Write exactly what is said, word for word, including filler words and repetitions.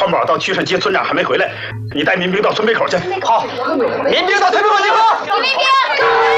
张宝到屈顺街，村长还没回来，你带民兵到村北口去。 好，民兵到村北口集合。 民兵。